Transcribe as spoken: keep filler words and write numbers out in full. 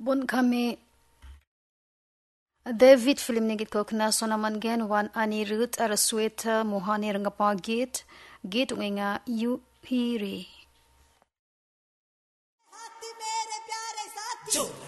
Bon kami David film ni git ko kna sonaman gen wan ani rut ara sweta mohani rangapa git git wenga yu hiri